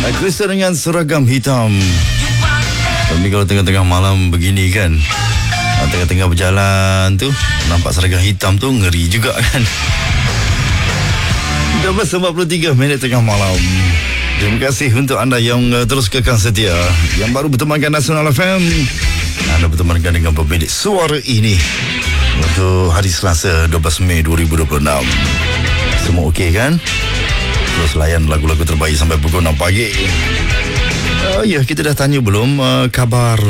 Kristen dengan seragam hitam. Tapi kalau tengah-tengah malam begini kan, tengah-tengah berjalan tu nampak seragam hitam tu, ngeri juga kan. 12.43 minit tengah malam. Terima kasih untuk anda yang terus kekal setia, yang baru bertemankan Nasional FM. Anda bertemankan dengan pemilik suara ini untuk hari Selasa 12 Mei 2026. Semua okey kan? Terus layan lagu-lagu terbaik sampai pukul 6 pagi. Ya, kita dah tanya belum kabar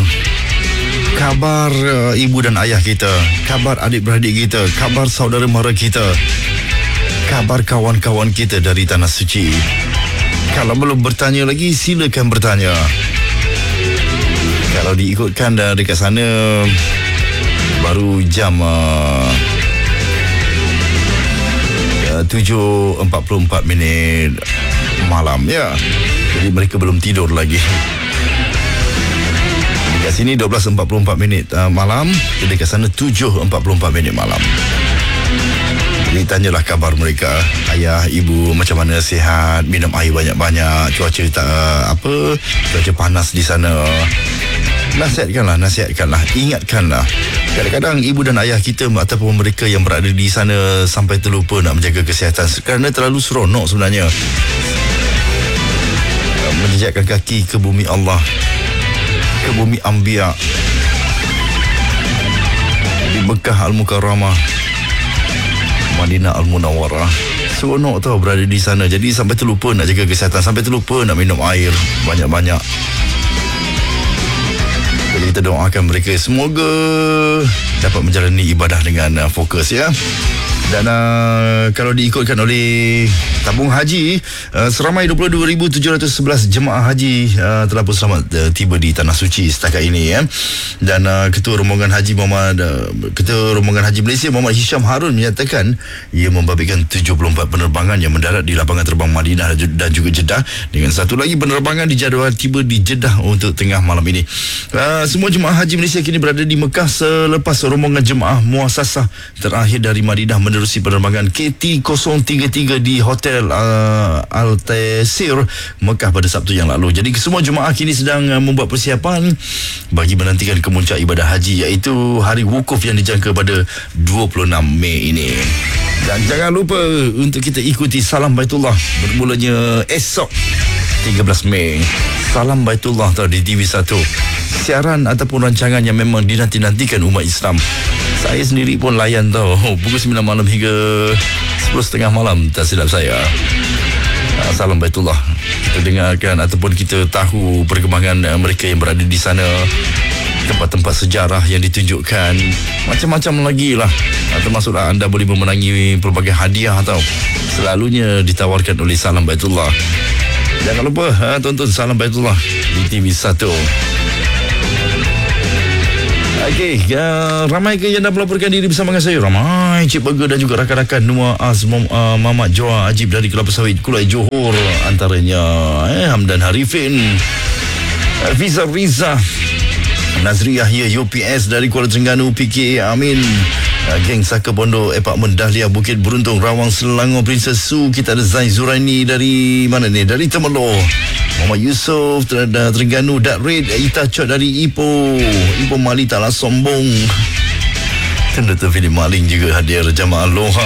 ibu dan ayah kita, kabar adik-beradik kita, kabar saudara mara kita, kabar kawan-kawan kita dari Tanah Suci. Kalau belum bertanya lagi, silakan bertanya. Kalau diikutkan dekat sana baru jam 7.44 minit malam ya. Jadi mereka belum tidur lagi. Dekat sini 12.44 minit malam, dekat sana 7.44 minit malam. Jadi tanyalah kabar mereka, ayah, ibu macam mana, sihat, minum air banyak-banyak, cuaca cuaca panas di sana. Nasihatkanlah, ingatkanlah. Kadang-kadang ibu dan ayah kita ataupun mereka yang berada di sana sampai terlupa nak menjaga kesihatan kerana terlalu seronok sebenarnya menjejakkan kaki ke bumi Allah, ke bumi Anbiya, di Mekah Al-Mukarramah, Madinah Al-Munawwarah. Seronok tau berada di sana. Jadi sampai terlupa nak jaga kesihatan, sampai terlupa nak minum air banyak-banyak. Jadi kita doakan mereka semoga dapat menjalani ibadah dengan fokus ya. Dan kalau diikutkan oleh tabung haji, seramai 22,711 jemaah haji telah pun selamat tiba di Tanah Suci setakat ini ya. Dan Ketua Rombongan Haji Malaysia Muhammad Hisham Harun menyatakan ia membabitkan 74 penerbangan yang mendarat di lapangan terbang Madinah dan juga Jeddah, dengan satu lagi penerbangan dijadual tiba di Jeddah untuk tengah malam ini. Semua jemaah haji Malaysia kini berada di Mekah selepas rombongan jemaah muasasah terakhir dari Madinah menerusi penerbangan KT033 di Hotel Al-Taysir Mekah pada Sabtu yang lalu. Jadi semua jemaah kini sedang membuat persiapan bagi menantikan kemuncak ibadah haji, iaitu hari wukuf yang dijangka pada 26 Mei ini. Dan jangan lupa untuk kita ikuti Salam Baitullah bermulanya esok 13 Mei. Salam Baitullah di TV1, siaran ataupun rancangan yang memang dinanti-nantikan umat Islam. Saya sendiri pun layan pukul 9 malam hingga 10.30 malam tak silap saya. Salam Baitullah, kita dengarkan ataupun kita tahu perkembangan mereka yang berada di sana, tempat-tempat sejarah yang ditunjukkan, macam-macam lagi lah. Termasuklah anda boleh memenangi pelbagai hadiah selalunya ditawarkan oleh Salam Baitullah. Jangan lupa tonton Salam Baitullah di TV1. Okey, ramai ke yang dah melaporkan diri bersama dengan saya? Ramai, Cik Burger dan juga rakan-rakan Nur Mamat Joa Ajib dari Kelapa Sawit, Kulai Johor antaranya. Hamdan Harifin, Fiza Riza, Nazri Yahya UPS dari Kuala Terengganu, PKA Amin, Geng Saka Bondo, Apartmen Dahlia, Bukit Beruntung, Rawang Selangor, Princess Su. Kita ada Zain Zuraini dari mana ni? Dari Temerloh. Muhammad Yusof Terengganu, Dat Red, Ita Chot dari Ipoh Mali taklah sombong. Tanda terpilih maling juga hadir jamaah Loha.